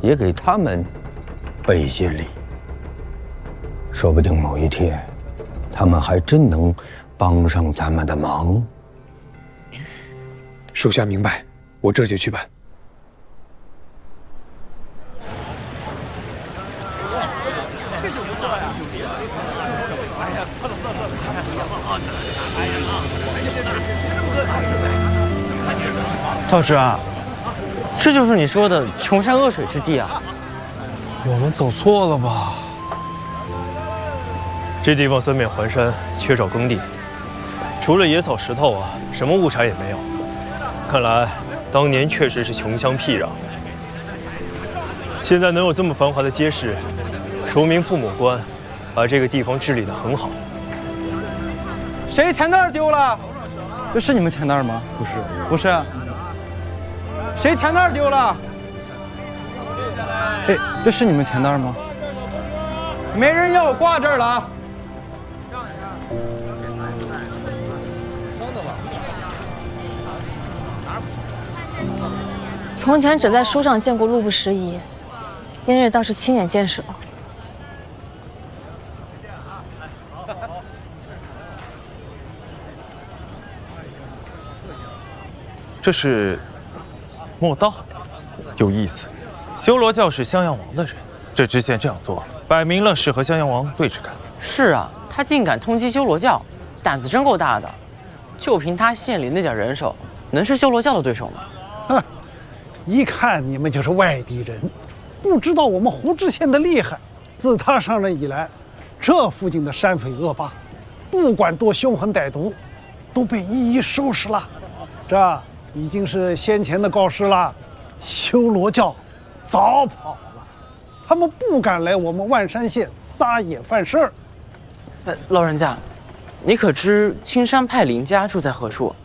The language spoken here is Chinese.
也给他们备一些礼。说不定某一天，他们还真能帮上咱们的忙。 属下明白，我这就去办。 这就不错呀！哎呀，算了， 赵直啊，这就是你说的穷山恶水之地啊！ 我们走错了吧？ 这地方三面环山，缺少耕地，除了野草石头啊，什么物产也没有。看来当年确实是穷乡僻壤。现在能有这么繁华的街市，说明父母官把这个地方治理得很好。 谁钱袋丢了？这是你们钱袋吗？不是，不是。谁钱袋丢了？哎，这是你们钱袋吗？没人要，我挂这儿了啊！ 从前只在书上见过路不拾遗，今日倒是亲眼见识了。 这是莫道，有意思。修罗教是襄阳王的人，这知县这样做，摆明了是和襄阳王对着干。 是啊，他竟敢通缉修罗教，胆子真够大的。就凭他县里那点人手，能是修罗教的对手吗？ 哼，一看你们就是外地人，不知道我们胡知县的厉害。自他上任以来，这附近的山匪恶霸，不管多凶狠歹毒，都被一一收拾了。这已经是先前的告示了，修罗教早跑了，他们不敢来我们万山县撒野犯事儿。 老人家，你可知青山派林家住在何处？